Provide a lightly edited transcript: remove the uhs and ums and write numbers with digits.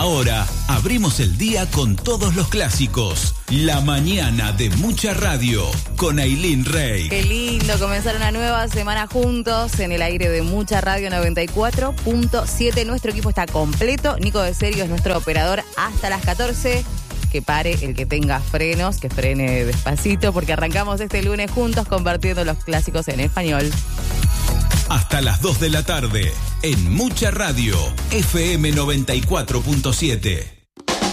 Ahora abrimos el día con todos los clásicos. La mañana de Mucha Radio con Ailín Rey. Qué lindo comenzar una nueva semana juntos en el aire de Mucha Radio 94.7. Nuestro equipo está completo. Nico de Serio es nuestro operador hasta las 14. Que pare el que tenga frenos, que frene despacito, porque arrancamos este lunes juntos compartiendo los clásicos en español. Hasta las 2 de la tarde, en Mucha Radio, FM 94.7.